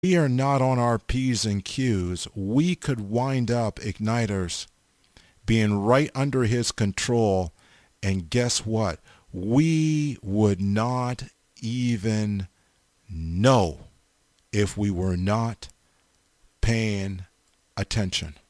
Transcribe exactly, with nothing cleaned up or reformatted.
we are not on our P's and Q's, we could wind up igniters being right under his control. And guess what? We would not even know if we were not paying attention.